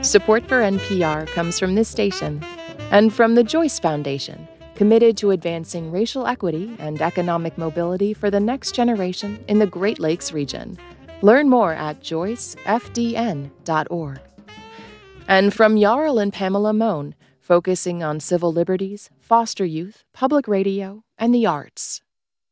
Support for NPR comes from this station and from the Joyce Foundation, committed to advancing racial equity and economic mobility for the next generation in the Great Lakes region. Learn more at joycefdn.org. And from Jarl and Pamela Mohn, focusing on civil liberties, foster youth, public radio, and the arts.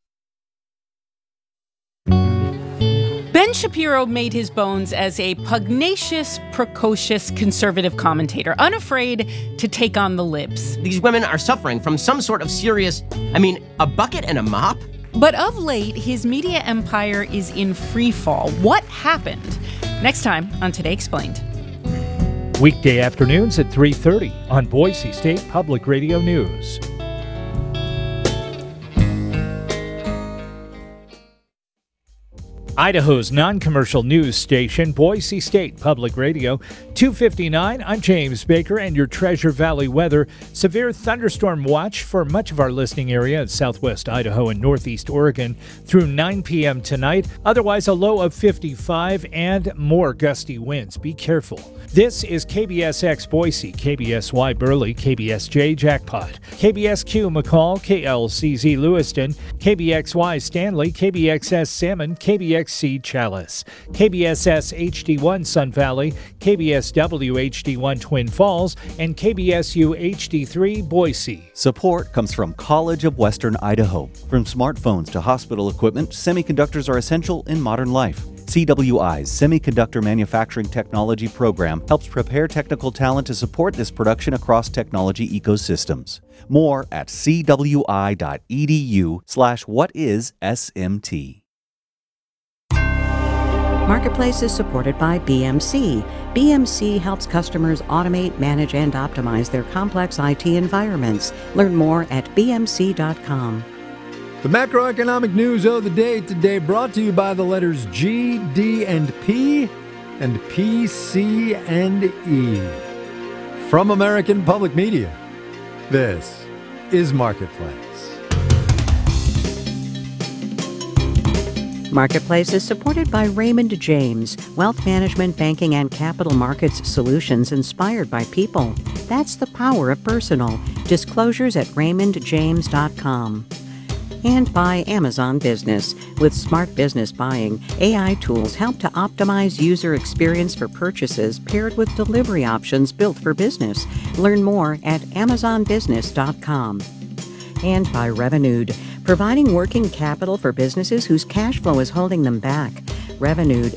Ben Shapiro made his bones as a pugnacious, precocious conservative commentator, unafraid to take on the libs. These women are suffering from some sort of serious, a bucket and a mop? But of late, his media empire is in free fall. What happened? Next time on Today Explained. Weekday afternoons at 3:30 on Boise State Public Radio News. Idaho's non-commercial news station, Boise State Public Radio, 259. I'm James Baker, and your Treasure Valley weather. Severe thunderstorm watch for much of our listening area in southwest Idaho and northeast Oregon through 9 p.m. tonight. Otherwise, a low of 55 and more gusty winds. Be careful. This is KBSX Boise, KBSY Burley, KBSJ Jackpot, KBSQ McCall, KLCZ Lewiston, KBXY Stanley, KBXS Salmon, KBXC Chalice, KBSS HD1 Sun Valley, KBSW HD1 Twin Falls, and KBSU HD3 Boise. Support comes from College of Western Idaho. From smartphones to hospital equipment, semiconductors are essential in modern life. CWI's Semiconductor Manufacturing Technology program helps prepare technical talent to support this production across technology ecosystems. More at cwi.edu/whatisSMT. Marketplace is supported by BMC. BMC helps customers automate, manage, and optimize their complex IT environments. Learn more at bmc.com. The macroeconomic news of the day today brought to you by the letters G, D, and P, and P, C, and E. From American Public Media, this is Marketplace. Marketplace is supported by Raymond James, wealth management, banking, and capital markets solutions inspired by people. That's the power of personal. Disclosures at raymondjames.com. And by Amazon Business. With smart business buying, AI tools help to optimize user experience for purchases paired with delivery options built for business. Learn more at amazonbusiness.com. And by Revenued, providing working capital for businesses whose cash flow is holding them back. Revenued